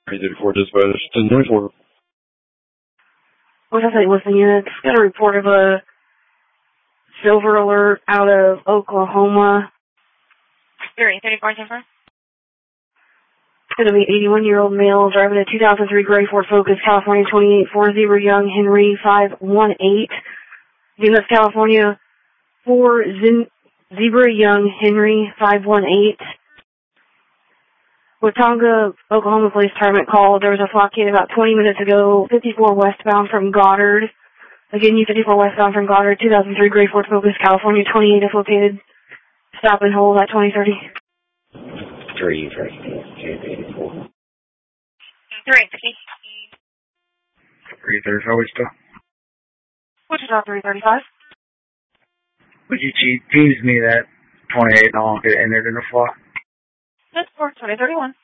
334 dispatch to Northward. What's that listening unit? Got a report of a silver alert out of Oklahoma. 334 silver. It's going to be 81-year-old male driving a 2003 gray Ford Focus, California 2840 Young Henry 518. Again, that's California 40 Young Henry 518. Watonga, Oklahoma Police Department called. There was a blockade about 20 minutes ago, 54 westbound from Goddard. Again, U-54 westbound from Goddard, 2003 gray Ford Focus, California 28 is located. Stop and hold at 2030. 330. 350. 335, Wichita. Wichita 335. Would you tease me that 28 and I'll get entered in the flock? That's for 2031.